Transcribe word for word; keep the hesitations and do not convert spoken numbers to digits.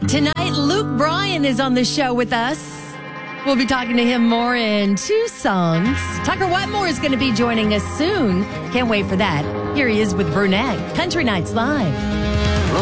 Tonight, Luke Bryan is on the show with us. We'll be talking to him more in two songs. Tucker Wetmore is going to be joining us soon. Can't wait for that. Here he is with Brunette. Country Nights Live.